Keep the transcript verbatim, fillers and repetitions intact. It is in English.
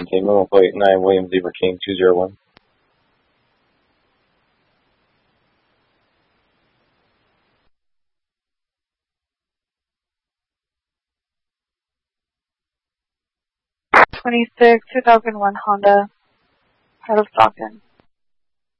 seventeen, Memo Plate nine, William Zebra King two zero one. twenty-six, two thousand one Honda, out of Stockton.